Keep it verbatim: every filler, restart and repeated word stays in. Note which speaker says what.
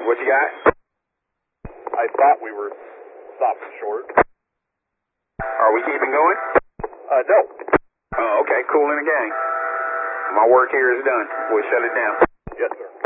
Speaker 1: What you got?
Speaker 2: I thought we were stopping short.
Speaker 1: Are we keeping going?
Speaker 2: Uh, no.
Speaker 1: Oh, okay. Cool in the gang. My work here is done. We'll shut it down.
Speaker 2: Yes, sir.